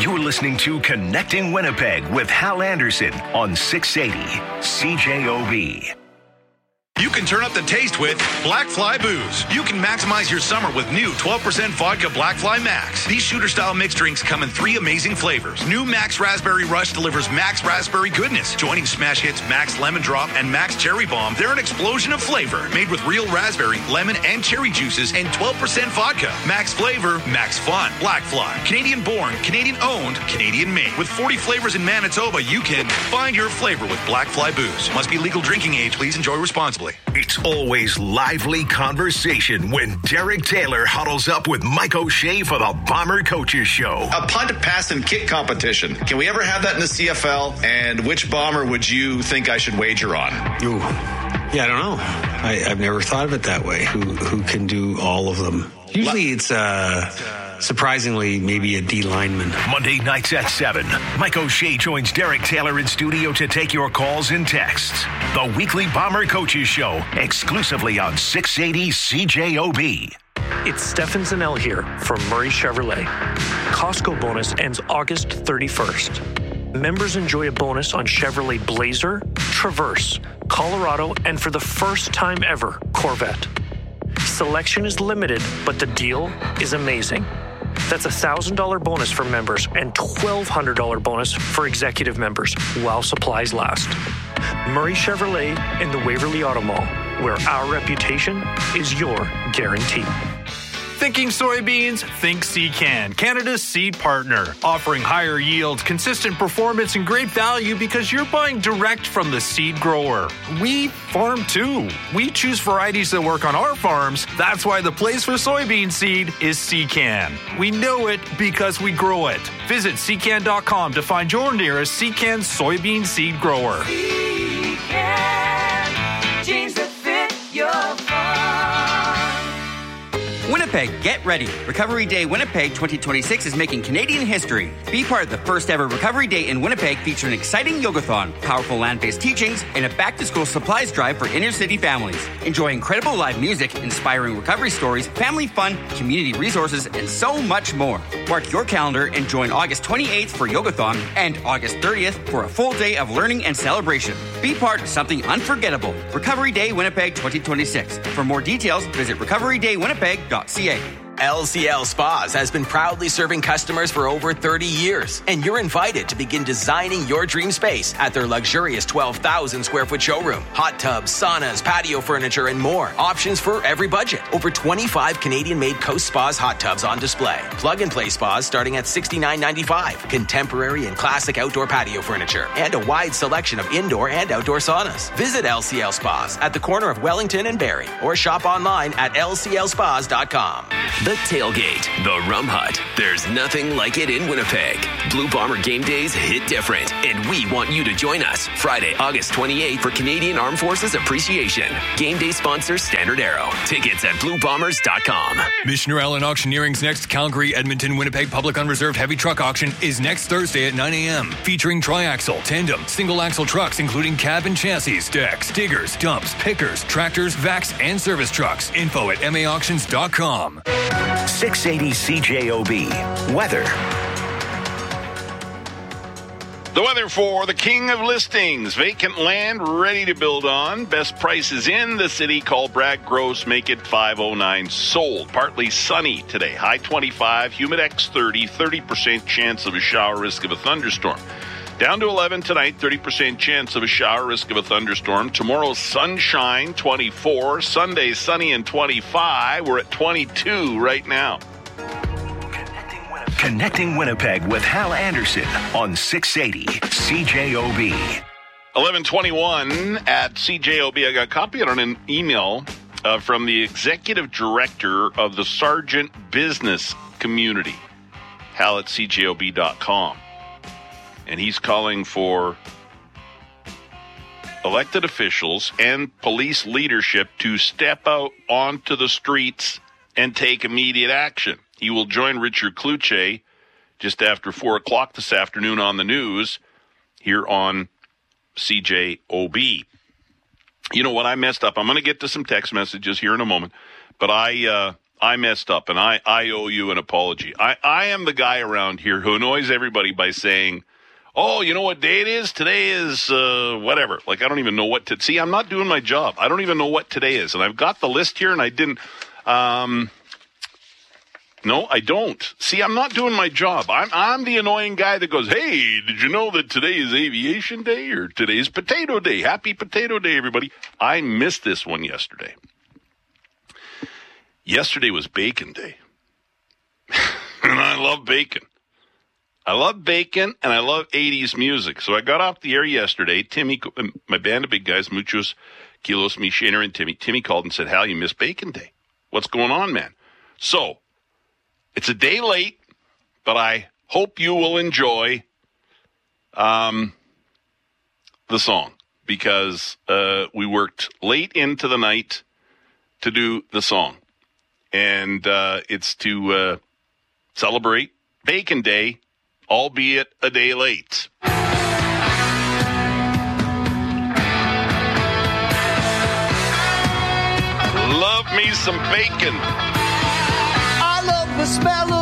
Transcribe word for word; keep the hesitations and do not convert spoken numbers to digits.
You're listening to Connecting Winnipeg with Hal Anderson on six eighty C J O B. You can turn up the taste with Black Fly Booze. You can maximize your summer with new twelve percent vodka Black Fly Max. These shooter-style mixed drinks come in three amazing flavors. New Max Raspberry Rush delivers Max Raspberry goodness. Joining smash hits Max Lemon Drop and Max Cherry Bomb, they're an explosion of flavor. Made with real raspberry, lemon, and cherry juices and twelve percent vodka. Max flavor, max fun. Black Fly. Canadian-born, Canadian-owned, Canadian-made. With forty flavors in Manitoba, you can find your flavor with Black Fly Booze. Must be legal drinking age. Please enjoy responsibly. It's always lively conversation when Derek Taylor huddles up with Mike O'Shea for the Bomber Coaches Show. A punt, pass, and kick competition. Can we ever have that in the C F L? And which Bomber would you think I should wager on? Ooh. Yeah, I don't know. I, I've never thought of it that way. Who who can do all of them? Usually it's uh, surprisingly maybe a D lineman. Monday nights at seven, Mike O'Shea joins Derek Taylor in studio to take your calls and texts. The weekly Bomber Coaches Show, exclusively on six eighty C J O B. It's Stefan Zanel here from Murray Chevrolet. Costco bonus ends August thirty-first. Members enjoy a bonus on Chevrolet Blazer, Traverse, Colorado, and for the first time ever, Corvette. Selection is limited, but the deal is amazing. That's a one thousand dollars bonus for members and twelve hundred dollars bonus for executive members while supplies last. Murray Chevrolet in the Waverly Auto Mall, where our reputation is your guarantee. Thinking soybeans? Think Secan, Canada's seed partner. Offering higher yields, consistent performance, and great value because you're buying direct from the seed grower. We farm too. We choose varieties that work on our farms. That's why the place for soybean seed is Secan. We know it because we grow it. Visit secan dot com to find your nearest Secan soybean seed grower. Secan, genes that fit your farm. Winnipeg, get ready. Recovery Day Winnipeg twenty twenty-six is making Canadian history. Be part of the first ever Recovery Day in Winnipeg featuring an exciting yogathon, powerful land-based teachings, and a back-to-school supplies drive for inner-city families. Enjoy incredible live music, inspiring recovery stories, family fun, community resources, and so much more. Mark your calendar and join August twenty-eighth for yogathon and August thirtieth for a full day of learning and celebration. Be part of something unforgettable. Recovery Day Winnipeg twenty twenty-six. For more details, visit recovery day winnipeg dot c a. L C L Spas has been proudly serving customers for over thirty years, and you're invited to begin designing your dream space at their luxurious twelve thousand square foot showroom. Hot tubs, saunas, patio furniture, and more. Options for every budget. Over twenty-five Canadian-made Coast Spas hot tubs on display. Plug-and-play spas starting at sixty-nine ninety-five. Contemporary and classic outdoor patio furniture, and a wide selection of indoor and outdoor saunas. Visit L C L Spas at the corner of Wellington and Barrie, or shop online at l c l spas dot com. The Tailgate, the Rum Hut. There's nothing like it in Winnipeg. Blue Bomber game days hit different, and we want you to join us Friday, August twenty-eighth for Canadian Armed Forces Appreciation. Game day sponsor Standard Arrow. Tickets at blue bombers dot com. Missioner Allen Auctioneering's next Calgary, Edmonton, Winnipeg Public Unreserved Heavy Truck Auction is next Thursday at nine a.m. featuring triaxle, tandem, single-axle trucks including cab and chassis, decks, diggers, dumps, pickers, tractors, vacs, and service trucks. Info at m a auctions dot com. six eighty C J O B. Weather. The weather for the king of listings. Vacant land ready to build on. Best prices in the city. Call Brad Gross. Make it five oh nine. Sold. Partly sunny today. High twenty-five. Humidex thirty. thirty percent chance of a shower. Risk of a thunderstorm. Down to eleven tonight. thirty percent chance of a shower. Risk of a thunderstorm. Tomorrow, sunshine, twenty-four. Sunday, sunny and twenty-five. We're at twenty-two right now. Connecting Winnipeg with Hal Anderson on six eighty C J O B. eleven twenty-one at C J O B. I got a copy on an email uh, from the executive director of the Sargent Business Community, Hal at c j o b dot com. And he's calling for elected officials and police leadership to step out onto the streets and take immediate action. He will join Richard Cloutier just after four o'clock this afternoon on the news here on C J O B. You know what? I messed up. I'm going to get to some text messages here in a moment. But I uh, I messed up, and I, I owe you an apology. I, I am the guy around here who annoys everybody by saying, oh, you know what day it is? Today is uh, whatever. Like, I don't even know what to... See, I'm not doing my job. I don't even know what today is. And I've got the list here, and I didn't... Um, no, I don't. See, I'm not doing my job. I'm I'm the annoying guy that goes, hey, did you know that today is Aviation Day or today's Potato Day? Happy Potato Day, everybody. I missed this one yesterday. Yesterday was Bacon Day. And I love bacon. I love bacon, and I love eighties music. So I got off the air yesterday. Timmy, my band of big guys, Muchos, Kilos, me, Shaner, and Timmy. Timmy called and said, Hal, you missed Bacon Day. What's going on, man? So, it's a day late, but I hope you will enjoy um, the song, because uh, we worked late into the night to do the song. And uh, it's to uh, celebrate Bacon Day, albeit a day late. Love me some bacon. I love the smell